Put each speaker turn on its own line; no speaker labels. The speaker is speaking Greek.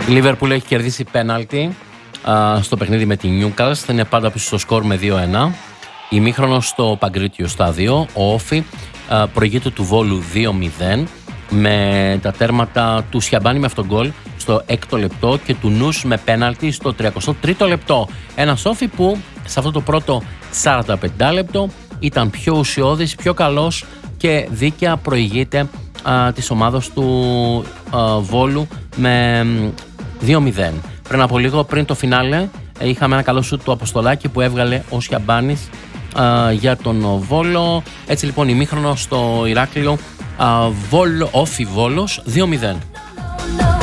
Η Λίβερπουλ έχει κερδίσει πέναλτι στο παιχνίδι με την Newcastle. Θα είναι πάντα πίσω στο σκορ με 2-1. Ημίχρονο στο Παγκρίτιο στάδιο. Ο Όφι προηγείται του Βόλου 2-0 με τα τέρματα του Σιαμπάνη με αυτόν γκολ στο 6ο λεπτό και του Νους με πέναλτι στο 33ο λεπτό. Ένας Όφι που σε αυτό το πρώτο 45 λεπτό ήταν πιο ουσιώδης, πιο καλός και δίκαια προηγείται της ομάδας του Βόλου με 2-0. Πριν από λίγο, πριν το φινάλε, είχαμε ένα καλό σουτ του Αποστολάκη που έβγαλε ο Σιαμπάνης για τον Βόλο. Έτσι λοιπόν ημίχρονο στο Ηράκλειο, Όφι Βόλος 2-0.